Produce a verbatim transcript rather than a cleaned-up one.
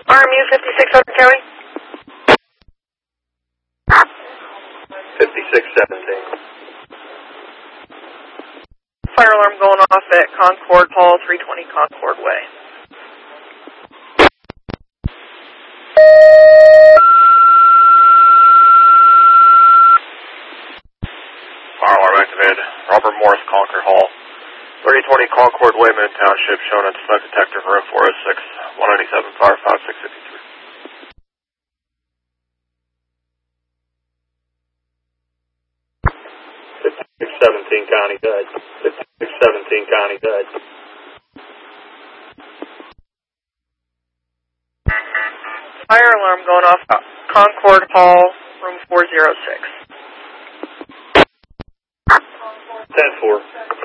R M U fifty-six Oakland County. fifty-six seventeen. Fire alarm going off at Concord Hall, three twenty Concord Way. Fire alarm activated. Robert Morris, Concord Hall. thirty twenty Concord Way, Mid Township, showing at smoke detector for room four oh six, one ninety-seven, fire five six fifty-three. fifty-six seventeen County, good. fifty-six seventeen County, good. Fire alarm going off at Concord Hall, room four oh six. ten four.